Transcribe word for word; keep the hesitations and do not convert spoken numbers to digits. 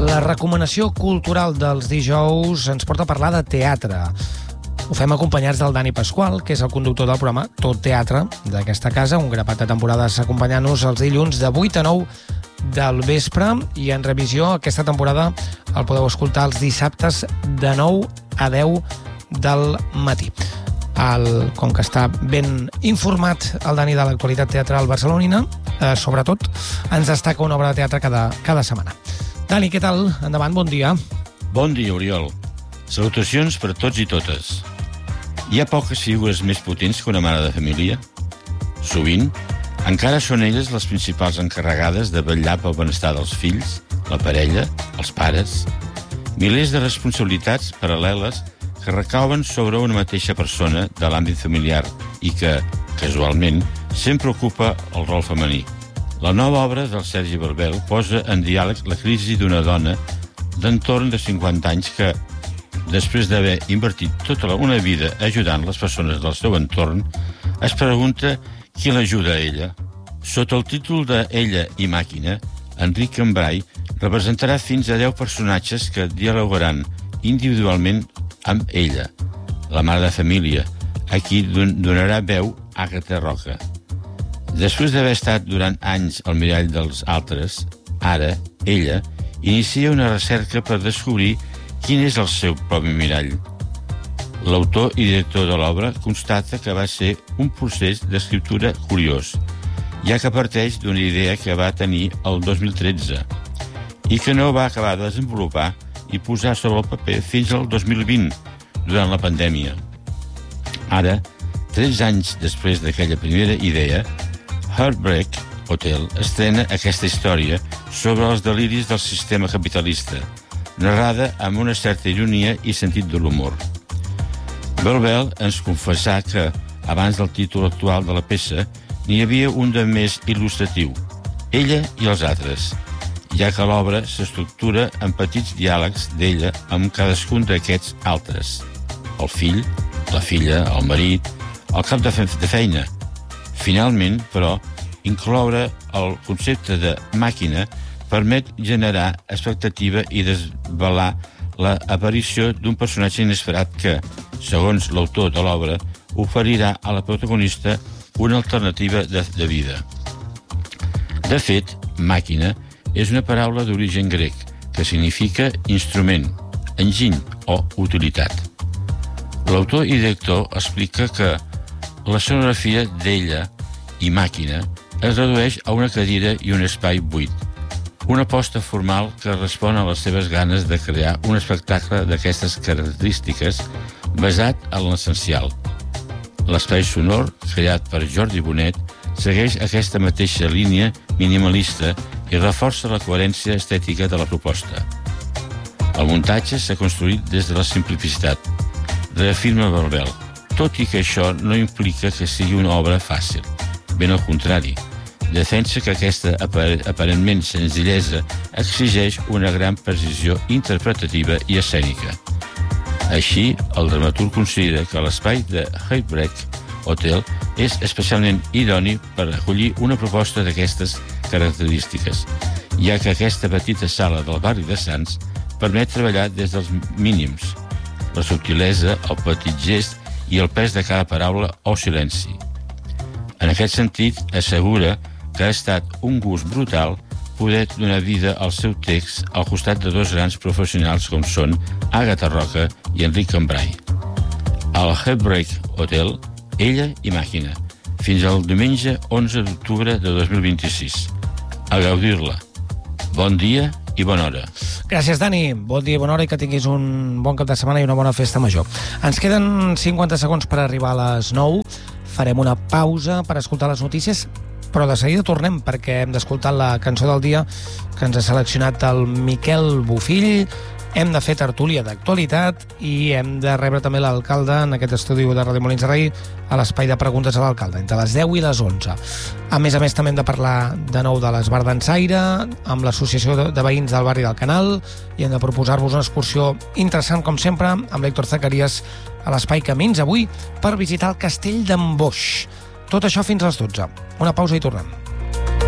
La recomanació cultural dels dijous ens porta a parlar de teatre. Ho fem acompanyats del Dani Pasqual, que és el conductor del programa Tot Teatre d'aquesta casa, un grapat de temporades acompanyant-nos els dilluns de vuit a nou del vespre, i en revisió aquesta temporada el podeu escoltar els dissabtes de nou a deu del matí. El, com que està ben informat el Dani de l'actualitat teatral barcelonina, eh, sobretot ens destaca una obra de teatre cada, cada setmana. Dani, què tal? Endavant, bon dia. Bon dia, Oriol. Salutacions per tots i totes. Hi ha poques figures més potents que una mare de família? Sovint, encara són elles les principals encarregades de vetllar pel benestar dels fills, la parella, els pares. Milers de responsabilitats paral·leles que recauen sobre una mateixa persona de l'àmbit familiar i que, casualment, sempre ocupa el rol femení. La nova obra del Sergi Barbel posa en diàleg la crisi d'una dona d'entorn de cinquanta anys que, després d'haver invertit tota una vida ajudant les persones del seu entorn, es pregunta qui l'ajuda a ella. Sota el títol de Ella i màquina, Enric Cambray representarà fins a deu personatges que dialogaran individualment amb ella, la mare de família, a qui donarà veu Àgata Roca. Després d'haver estat durant anys al mirall dels altres, ara, ella, inicia una recerca per descobrir quin és el seu propi mirall. L'autor i director de l'obra constata que va ser un procés d'escriptura curiós, ja que parteix d'una idea que va tenir el dos mil tretze i que no va acabar de desenvolupar i posar sobre el paper fins al dos mil vint, durant la pandèmia. Ara, tretze anys després d'aquella primera idea, Heartbreak Hotel estrena aquesta història sobre els deliris del sistema capitalista, narrada amb una certa ironia i sentit de l'humor. Barbel ens confessà que, abans del títol actual de la peça, n'hi havia un de més il·lustratiu, Ella i els altres, ja que l'obra s'estructura en petits diàlegs d'ella amb cadascun d'aquests altres. El fill, la filla, el marit, el cap de feina. Finalment, però, incloure el concepte de màquina permet generar expectativa i desvelar l'aparició d'un personatge inesperat que, segons l'autor de l'obra, oferirà a la protagonista una alternativa de, de vida. De fet, màquina és una paraula d'origen grec que significa instrument, enginy o utilitat. L'autor i director explica que la sonografia d'Ella i màquina es redueix a una cadira i un espai buit, una aposta formal que respon a les seves ganes de crear un espectacle d'aquestes característiques basat en l'essencial. L'espai sonor, creat per Jordi Bonet, segueix aquesta mateixa línia minimalista i reforça la coherència estètica de la proposta. El muntatge s'ha construït des de la simplicitat, reafirma Barbel, tot i que això no implica que sigui una obra fàcil. Ben al contrari, defensa que aquesta aparentment senzillesa exigeix una gran precisió interpretativa i escènica. Així, el dramaturg considera que l'espai de Heartbreak Hotel és especialment idoni per acollir una proposta d'aquestes característiques, ja que aquesta petita sala del barri de Sants permet treballar des dels mínims, la subtilesa, el petit gest i el pes de cada paraula o silenci. En aquest sentit, assegura que ha estat un gust brutal poder donar vida al seu text al costat de dos grans professionals com són Àgata Roca i Enric Cambray. Al Heartbreak Hotel, Ella i màquina, fins al diumenge onze d'octubre de dos mil vint-i-sis. A gaudir-la. Bon dia i bona hora. Gràcies, Dani. Bon dia i bona hora i que tinguis un bon cap de setmana i una bona festa major. Ens queden cinquanta segons per arribar a les nou. Farem una pausa per escoltar les notícies, però de seguida tornem perquè hem d'escoltar la cançó del dia que ens ha seleccionat el Miquel Bofill. Hem de fer tertúlia d'actualitat i hem de rebre també l'alcalde en aquest estudi de Ràdio Molins de Rei a l'espai de preguntes a l'alcalde, entre les deu i les onze. A més a més, també hem de parlar de nou de l'Esbar d'Ensaire, amb l'Associació de Veïns del Barri del Canal, i hem de proposar-vos una excursió interessant, com sempre, amb l'Héctor Zacarías a l'Espai Camins, avui per visitar el Castell d'en Boix. Tot això fins a les dotze. Una pausa i tornem.